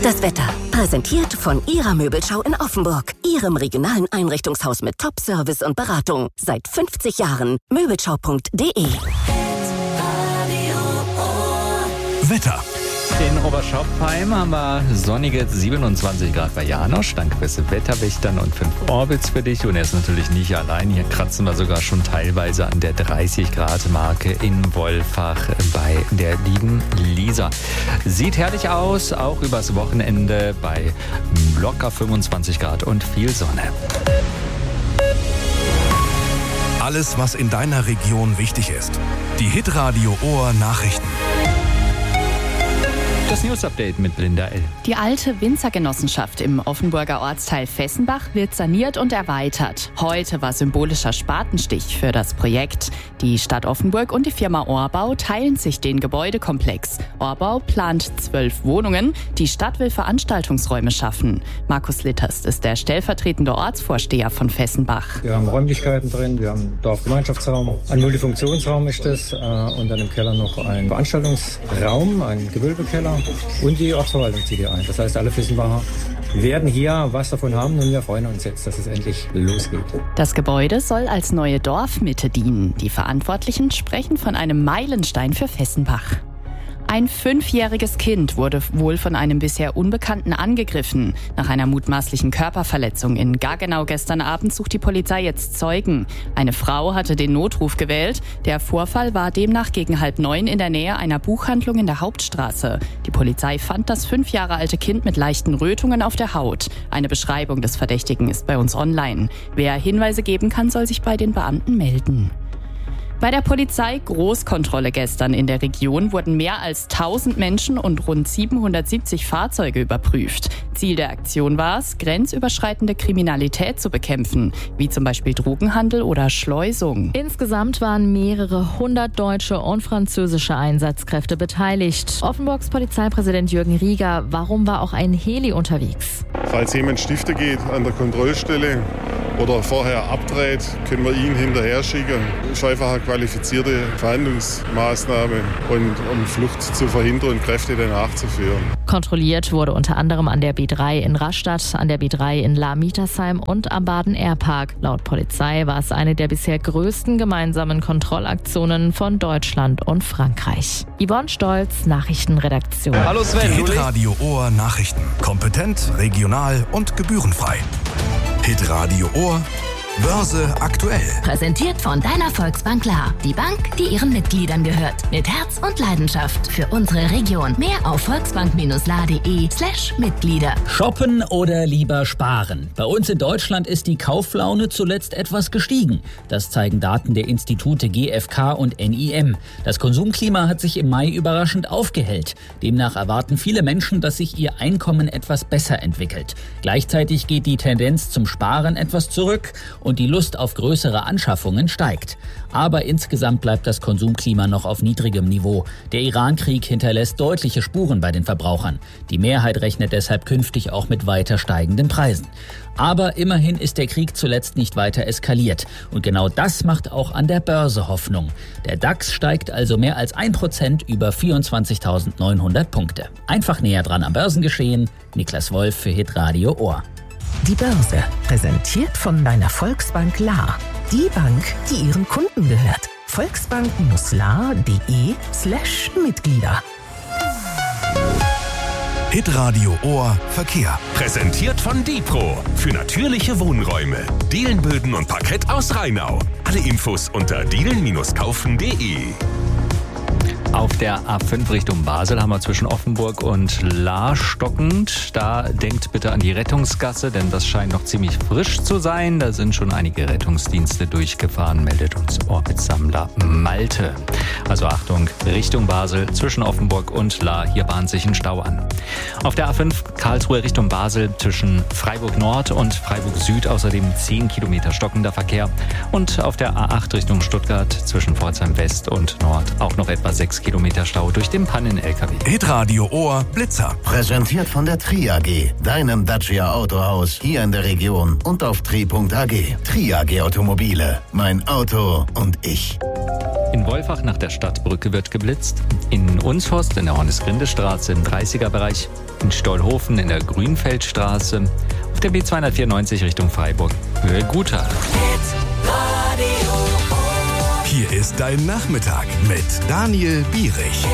Das Wetter. Präsentiert von Ihrer Möbelschau in Offenburg. Ihrem regionalen Einrichtungshaus mit Top-Service und Beratung. Seit 50 Jahren. Möbelschau.de. Wetter. In Oberschopfheim haben wir sonnige 27 Grad bei Janosch, dank Wetterwächtern und 5 Orbits für dich. Und er ist natürlich nicht allein. Hier kratzen wir sogar schon teilweise an der 30 Grad Marke in Wolfach bei der lieben Lisa. Sieht herrlich aus, auch übers Wochenende bei locker 25 Grad und viel Sonne. Alles, was in deiner Region wichtig ist. Die Hitradio Ohr Nachrichten. Das News-Update mit Linda L. Die alte Winzergenossenschaft im Offenburger Ortsteil Fessenbach wird saniert und erweitert. Heute war symbolischer Spatenstich für das Projekt. Die Stadt Offenburg und die Firma Orbau teilen sich den Gebäudekomplex. Orbau plant 12 Wohnungen. Die Stadt will Veranstaltungsräume schaffen. Markus Litterst ist der stellvertretende Ortsvorsteher von Fessenbach. Wir haben Räumlichkeiten drin, wir haben einen Dorfgemeinschaftsraum, ein Multifunktionsraum ist das und dann im Keller noch ein Veranstaltungsraum, ein Gewölbekeller. Und die Ortsverwaltung zieht hier ein. Das heißt, alle Fessenbacher werden hier was davon haben und wir freuen uns jetzt, dass es endlich losgeht. Das Gebäude soll als neue Dorfmitte dienen. Die Verantwortlichen sprechen von einem Meilenstein für Fessenbach. Ein 5-jähriges Kind wurde wohl von einem bisher Unbekannten angegriffen. Nach einer mutmaßlichen Körperverletzung in Gaggenau gestern Abend sucht die Polizei jetzt Zeugen. Eine Frau hatte den Notruf gewählt. Der Vorfall war demnach gegen 8:30 in der Nähe einer Buchhandlung in der Hauptstraße. Die Polizei fand das 5 Jahre alte Kind mit leichten Rötungen auf der Haut. Eine Beschreibung des Verdächtigen ist bei uns online. Wer Hinweise geben kann, soll sich bei den Beamten melden. Bei der Polizei Großkontrolle gestern in der Region wurden mehr als 1000 Menschen und rund 770 Fahrzeuge überprüft. Ziel der Aktion war es, grenzüberschreitende Kriminalität zu bekämpfen, wie zum Beispiel Drogenhandel oder Schleusung. Insgesamt waren mehrere 100 deutsche und französische Einsatzkräfte beteiligt. Offenburgs Polizeipräsident Jürgen Rieger, warum war auch ein Heli unterwegs? Falls jemand stiften geht an der Kontrollstelle oder vorher abdreht, können wir ihn hinterher schicken. Das ist einfach eine qualifizierte Verhandlungsmaßnahme, und um Flucht zu verhindern und Kräfte dann nachzuführen. Kontrolliert wurde unter anderem an der B3 in Rastatt, an der B3 in Lahr-Mietersheim und am Baden-Air-Park. Laut Polizei war es eine der bisher größten gemeinsamen Kontrollaktionen von Deutschland und Frankreich. Yvonne Stolz, Nachrichtenredaktion. Hallo Sven. Die Hitradio Ohr Nachrichten. Kompetent, regional und gebührenfrei. Hitradio Ohr, Börse aktuell. Präsentiert von deiner Volksbank Lahr. Die Bank, die ihren Mitgliedern gehört. Mit Herz und Leidenschaft für unsere Region. Mehr auf volksbank-lahr.de/Mitglieder. Shoppen oder lieber sparen? Bei uns in Deutschland ist die Kauflaune zuletzt etwas gestiegen. Das zeigen Daten der Institute GfK und NIM. Das Konsumklima hat sich im Mai überraschend aufgehellt. Demnach erwarten viele Menschen, dass sich ihr Einkommen etwas besser entwickelt. Gleichzeitig geht die Tendenz zum Sparen etwas zurück und die Lust auf größere Anschaffungen steigt. Aber insgesamt bleibt das Konsumklima noch auf niedrigem Niveau. Der Iran-Krieg hinterlässt deutliche Spuren bei den Verbrauchern. Die Mehrheit rechnet deshalb künftig auch mit weiter steigenden Preisen. Aber immerhin ist der Krieg zuletzt nicht weiter eskaliert. Und genau das macht auch an der Börse Hoffnung. Der DAX steigt also mehr als 1% über 24.900 Punkte. Einfach näher dran am Börsengeschehen. Niklas Wolf für Hitradio Ohr. Die Börse, präsentiert von deiner Volksbank Lahr. Die Bank, die ihren Kunden gehört. Volksbank-lahr.de/Mitglieder. Hitradio Ohr Verkehr. Präsentiert von Dipro. Für natürliche Wohnräume. Dielenböden und Parkett aus Rheinau. Alle Infos unter dielen-kaufen.de. Auf der A5 Richtung Basel haben wir zwischen Offenburg und Lahr stockend. Da denkt bitte an die Rettungsgasse, denn das scheint noch ziemlich frisch zu sein. Da sind schon einige Rettungsdienste durchgefahren, meldet uns Orbitsammler Malte. Also Achtung, Richtung Basel zwischen Offenburg und Lahr. Hier bahnt sich ein Stau an. Auf der A5 Karlsruhe Richtung Basel zwischen Freiburg Nord und Freiburg Süd außerdem 10 Kilometer stockender Verkehr. Und auf der A8 Richtung Stuttgart zwischen Pforzheim West und Nord auch noch etwa 6 Kilometer Stau durch den Pannen-LKW. Hitradio Ohr Blitzer. Präsentiert von der Tri AG, deinem Dacia Autohaus hier in der Region und auf tri.ag. Tri AG Automobile, mein Auto und ich. In Wolfach nach der Stadtbrücke wird geblitzt. In Unshorst in der Hornisgrinde-Straße im 30er-Bereich. in Stollhofen in der Grünfeldstraße. Auf der B294 Richtung Freiburg, Höhe Gutach. Hier ist dein Nachmittag mit Daniel Bierich.